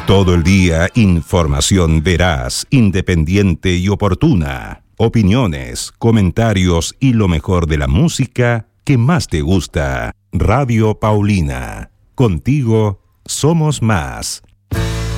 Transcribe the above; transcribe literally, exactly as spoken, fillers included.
Todo el día, información veraz, independiente y oportuna. Opiniones, comentarios y lo mejor de la música que más te gusta. Radio Paulina. Contigo somos más.